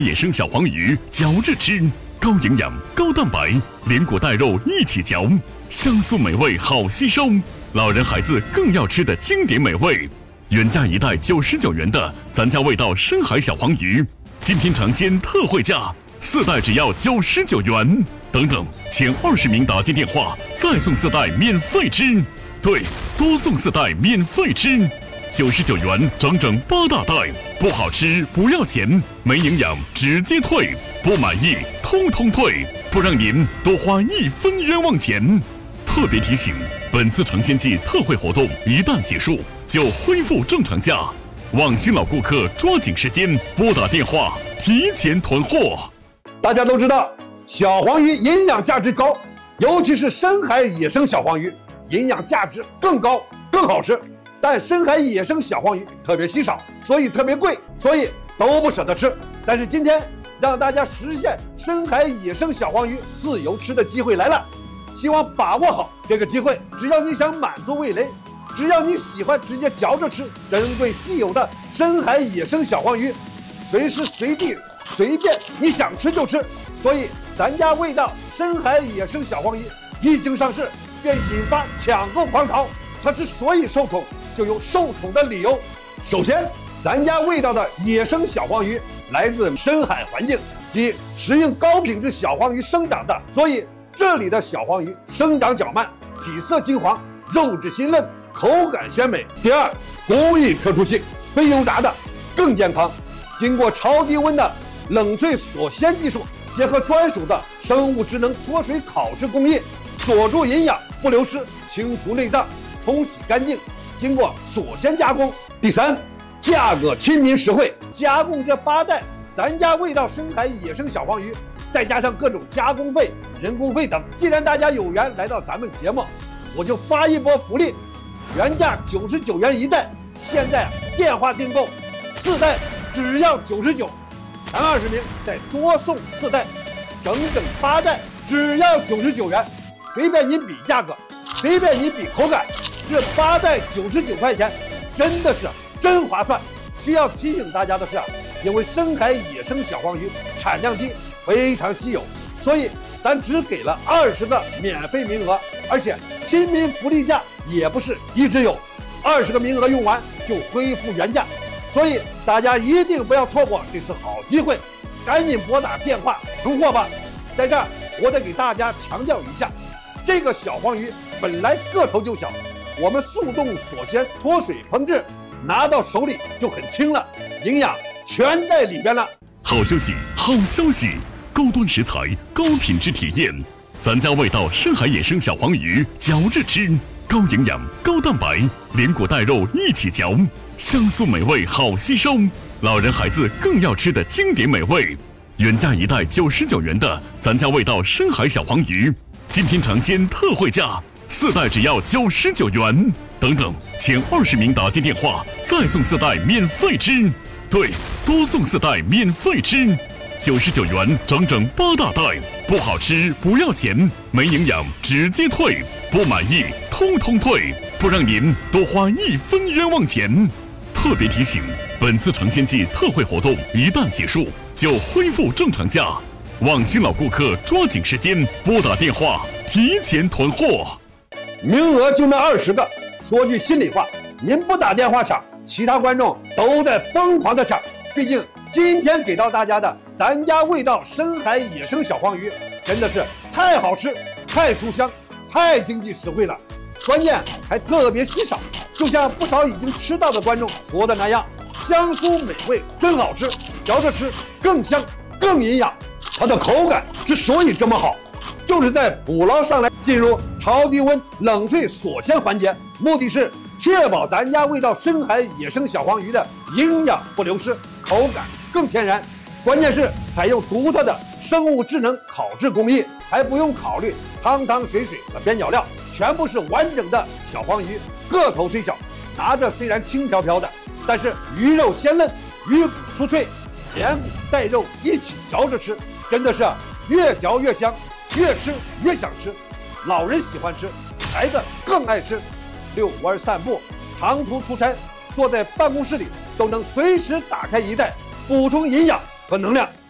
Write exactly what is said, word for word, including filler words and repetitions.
野生小黄鱼嚼着吃，高营养、高蛋白，连骨带肉一起嚼，香酥美味，好吸收。老人孩子更要吃的经典美味。原价一袋九十九元的咱家味道深海小黄鱼，今天尝鲜特惠价，四袋只要九十九元。等等，前二十名打进电话，再送四袋免费吃。对，多送四袋免费吃。九十九元，整整八大袋，不好吃不要钱，没营养直接退，不满意通通退，不让您多花一分冤枉钱。特别提醒，本次尝鲜季特惠活动一旦结束，就恢复正常价，望新老顾客抓紧时间拨打电话提前囤货。 大家都知道，小黄鱼营养价值高，尤其是深海野生小黄鱼，营养价值更高，更好吃。但深海野生小黄鱼特别稀少，所以特别贵，所以都不舍得吃。但是今天让大家实现深海野生小黄鱼自由吃的机会来了，希望把握好这个机会。只要你想满足味蕾，只要你喜欢直接嚼着吃珍贵稀有的深海野生小黄鱼，随时随地随便你想吃就吃。所以咱家味道深海野生小黄鱼一经上市，便引发抢购狂潮。它之所以受宠，就有受宠的理由。首先，咱家味道的野生小黄鱼来自深海环境，即适应高品质小黄鱼生长的，所以这里的小黄鱼生长较慢，体色金黄，肉质鲜嫩，口感鲜美。第二，工艺特殊性，非油炸的更健康，经过超低温的冷萃锁鲜技术，结合专属的生物智能脱水烤制工艺，锁住营养不流失，清除内脏，冲洗干净，经过锁鲜加工。第三，价格亲民实惠，加工这八袋咱家味道深海野生小黄鱼，再加上各种加工费、人工费等。既然大家有缘来到咱们节目，我就发一波福利，原价九十九元一袋，现在电话订购四袋只要九十九，前二十名再多送四袋，整整八袋只要九十九元，随便你比价格，随便你比口感，这八袋九十九块钱真的是真划算。需要提醒大家的是，因为深海野生小黄鱼产量低，非常稀有，所以咱只给了二十个免费名额，而且亲民福利价也不是一直有，二十个名额用完就恢复原价，所以大家一定不要错过这次好机会，赶紧拨打电话囤货吧。在这儿我得给大家强调一下，这个小黄鱼本来个头就小，我们速冻锁鲜脱水烹制，拿到手里就很轻了，营养全在里边了。 好消息，好消息！高端食材，高品质体验，咱家味道深海野生小黄鱼，嚼着吃，高营养、高蛋白，连骨带肉一起嚼，香酥美味，好吸收。老人孩子更要吃的经典美味。原价一袋九十九元的咱家味道深海小黄鱼，今天尝鲜特惠价，四袋只要九十九元。等等，前二十名打进电话，再送四袋免费吃。对，多送四袋免费吃。九十九元，整整八大袋，不好吃不要钱，没营养直接退，不满意通通退，不让您多花一分冤枉钱。特别提醒，本次尝鲜季特惠活动一旦结束，就恢复正常价，望新老顾客抓紧时间拨打电话提前囤货。 名额就那二十个，说句心里话，您不打电话抢，其他观众都在疯狂的抢。毕竟今天给到大家的咱家味道深海野生小黄鱼真的是太好吃，太酥香，太经济实惠了，关键还特别稀少。就像不少已经吃到的观众说的那样，香酥美味，真好吃，嚼着吃更香更营养。它的口感之所以这么好，就是在捕捞上来进入超低温冷萃锁鲜环节，目的是确保咱家味道深海野生小黄鱼的营养不流失，口感更天然。关键是采用独特的生物智能烤制工艺，还不用考虑汤汤水水和边角料，全部是完整的小黄鱼，个头虽小，拿着虽然轻飘飘的，但是鱼肉鲜嫩，鱼骨酥脆，连骨带肉一起嚼着吃，真的是越嚼越香，越吃越想吃。老人喜欢吃，孩子更爱吃。遛弯散步，长途出差，坐在办公室里都能随时打开一袋，补充营养和能量。